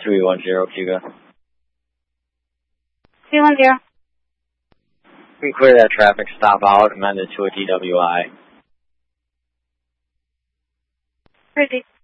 310, Hugo. 310. You can clear that traffic stop out, amended to a DWI. Pretty.